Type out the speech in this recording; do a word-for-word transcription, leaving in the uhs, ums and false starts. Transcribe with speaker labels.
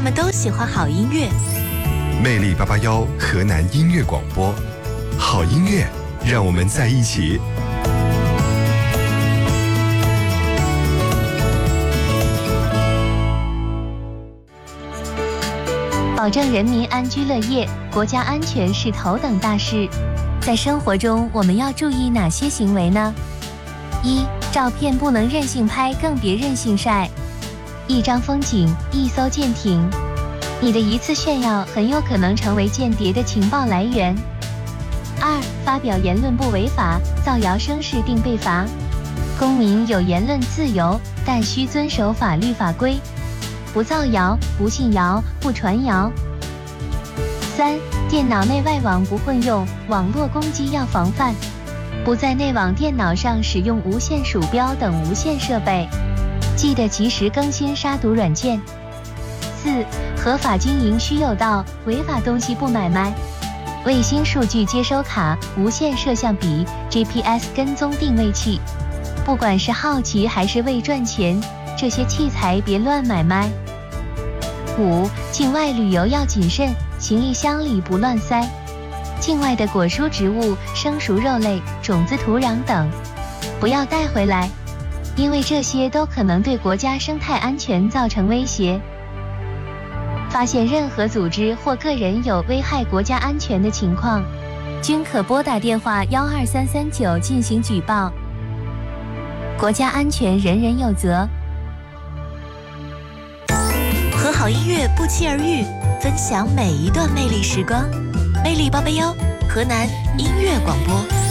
Speaker 1: 们都喜欢好音乐。
Speaker 2: 魅力八八幺河南音乐广播，好音乐，让我们在一起。
Speaker 3: 保证人民安居乐业，国家安全是头等大事。在生活中，我们要注意哪些行为呢？一、照片不能任性拍，更别任性晒。一张风景，一艘舰艇，你的一次炫耀很有可能成为间谍的情报来源。二、发表言论不违法，造谣生事定被罚。公民有言论自由，但需遵守法律法规。不造谣，不信谣，不传谣。三、电脑内外网不混用，网络攻击要防范，不在内网电脑上使用无线鼠标等无线设备，记得及时更新杀毒软件。四、合法经营需有道，违法东西不买卖。卫星数据接收卡、无线摄像笔、G P S 跟踪定位器，不管是好奇还是为赚钱，这些器材别乱买卖。五、境外旅游要谨慎，行李箱里不乱塞。境外的果蔬植物、生熟肉类、种子、土壤等，不要带回来，因为这些都可能对国家生态安全造成威胁。发现任何组织或个人有危害国家安全的情况，均可拨打电话幺二三三九进行举报。国家安全人人有责。
Speaker 1: 和好音乐不期而遇，分享每一段魅力时光。魅力八八幺，河南音乐广播。